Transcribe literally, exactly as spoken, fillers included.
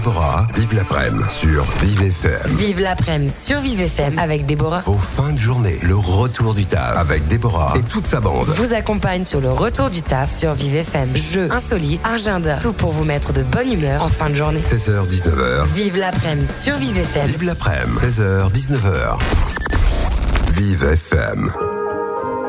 Déborah, vive l'après-midi sur Vive F M. Vive l'après-midi sur Vive F M avec Déborah. Vos fins de journée, le retour du taf avec Déborah et toute sa bande. Vous accompagne sur le retour du taf sur Vive F M. Jeux, insolites, agenda, tout pour vous mettre de bonne humeur en fin de journée. seize heures dix-neuf heures. Vive l'après-midi sur Vive F M. Vive l'après-midi, seize heures dix-neuf heures. Vive F M.